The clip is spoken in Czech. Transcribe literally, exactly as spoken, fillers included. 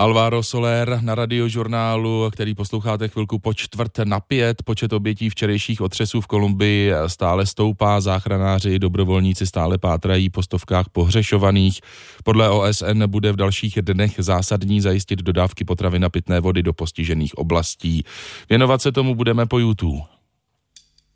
Alvaro Soler na Radiožurnálu, který posloucháte chvilku po čtvrt na pět. Počet obětí včerejších otřesů v Kolumbii stále stoupá, záchranáři, dobrovolníci stále pátrají po stovkách pohřešovaných. Podle O S N bude v dalších dnech zásadní zajistit dodávky potravin a pitné vody do postižených oblastí. Věnovat se tomu budeme po YouTube.